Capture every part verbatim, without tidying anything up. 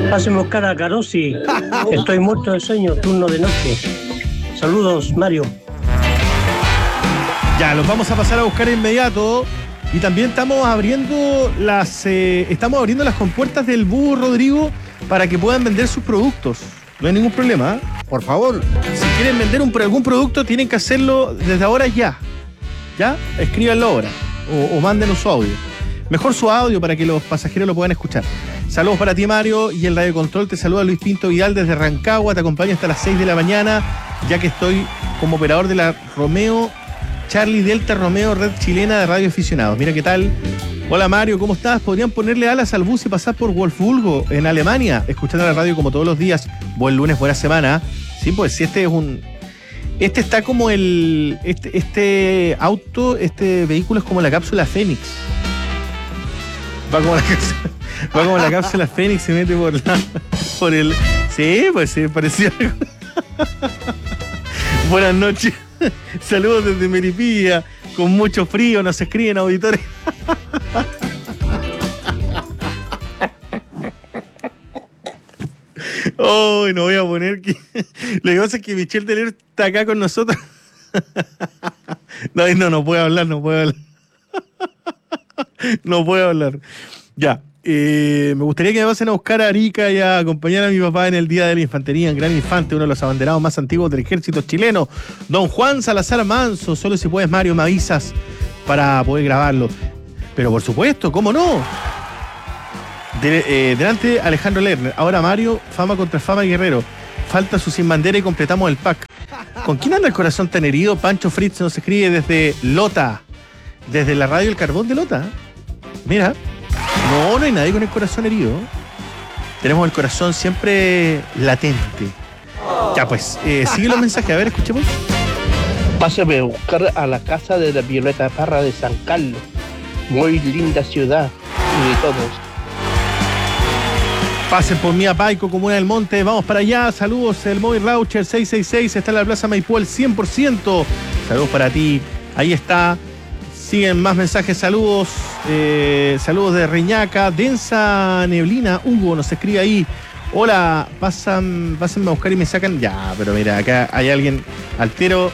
Pásenme a buscar a Carosi. Estoy muerto de sueño, turno de noche. Saludos, Mario. Ya, los vamos a pasar a buscar de inmediato. Y también estamos abriendo las eh, estamos abriendo las compuertas del Búho Rodrigo para que puedan vender sus productos. No hay ningún problema, ¿eh? Por favor, si quieren vender un, algún producto, tienen que hacerlo desde ahora ya. ¿Ya? Escríbanlo ahora. O, o mándenos su audio. Mejor su audio para que los pasajeros lo puedan escuchar. Saludos para ti, Mario. Y el Radio Control te saluda Luis Pinto Vidal desde Rancagua. Te acompaño hasta las seis de la mañana, ya que estoy como operador de la Romeo Charlie Delta Romeo Red Chilena de Radio Aficionados. Mira qué tal. Hola, Mario, ¿cómo estás? ¿Podrían ponerle alas al bus y pasar por Wolfsburgo en Alemania? Escuchando la radio como todos los días. Buen lunes, buena semana. Sí, pues si este es un... Este está como el... Este, este auto, este vehículo es como la cápsula Fénix. Va como la cápsula, va como la cápsula Fénix, se mete por la... Por el... Sí, pues sí, parecía algo. Buenas noches. Saludos desde Melipilla, con mucho frío, nos escriben auditores. Oh, no voy a poner que... Lo que pasa es que Michelle Teler está acá con nosotros. No, no, no puede hablar, no puede hablar. No puede hablar. Ya. Eh, me gustaría que me pasen a buscar a Arica y a acompañar a mi papá en el Día de la Infantería, en Gran Infante, uno de los abanderados más antiguos del ejército chileno, don Juan Salazar Manso. Solo si puedes, Mario, me avisas para poder grabarlo. Pero por supuesto, ¿cómo no? De, eh, delante Alejandro Lerner, ahora Mario, fama contra fama y Guerrero. Falta su sin bandera y completamos el pack. ¿Con quién anda el corazón tan herido? Pancho Fritz nos escribe desde Lota, desde la radio El Carbón de Lota. Mira. No, no hay nadie con el corazón herido. Tenemos el corazón siempre latente. Ya pues, eh, sigue los mensajes. A ver, escuchemos. Pásame a buscar a la casa de la Violeta Parra de San Carlos. Muy linda ciudad. Y de todos. Pasen por mí a Paico, Comuna del Monte. Vamos para allá. Saludos, el Móvil Raucher seiscientos sesenta y seis. Está en la Plaza Maipú al cien por ciento. Saludos para ti. Ahí está. Siguen más mensajes, saludos, eh, saludos de Reñaca, densa neblina, Hugo nos escribe ahí, hola, pasan, pásenme a buscar y me sacan, ya, pero mira, acá hay alguien altero,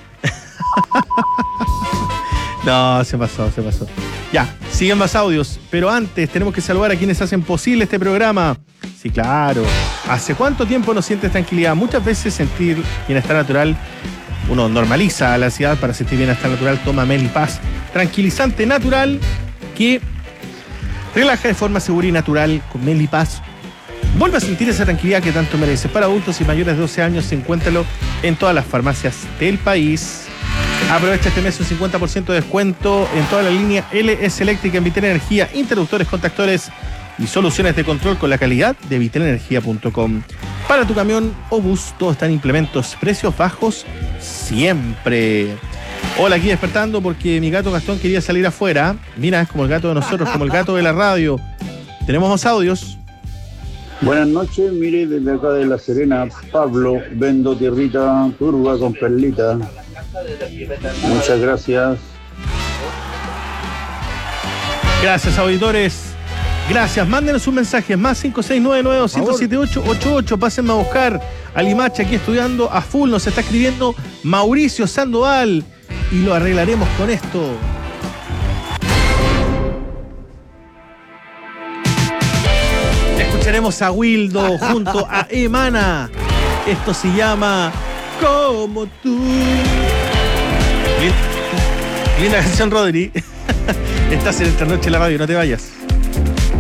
no, se pasó, se pasó, ya, siguen más audios, pero antes tenemos que saludar a quienes hacen posible este programa, sí, claro, ¿hace cuánto tiempo no sientes tranquilidad? Muchas veces sentir bienestar natural, uno normaliza la ansiedad. Para sentir bienestar natural, toma Melipaz, tranquilizante natural que relaja de forma segura y natural. Con Melipaz vuelve a sentir esa tranquilidad que tanto mereces. Para adultos y mayores de doce años, encuéntralo en todas las farmacias del país. Aprovecha este mes un cincuenta por ciento de descuento en toda la línea L S Eléctrica en Vitel Energía, interruptores, contactores y soluciones de control con la calidad de vitel energía punto com. Para tu camión o bus, todo está en implementos, precios bajos siempre. Hola, aquí despertando porque mi gato Gastón quería salir afuera. Mira, es como el gato de nosotros, como el gato de la radio. Tenemos más audios. Buenas noches, mire, desde acá de La Serena, Pablo, vendo tierrita turba con perlita. Muchas gracias. Gracias, auditores. Gracias, mándenos un mensaje, más cinco seis nueve nueve dos siete ocho ocho ocho. Pásenme a buscar a Limache aquí estudiando a full. Nos está escribiendo Mauricio Sandoval y lo arreglaremos con esto. Escucharemos a Wildo junto a Emana. Esto se llama Como tú. Linda, linda canción, Rodri. Estás en esta noche en la radio, no te vayas.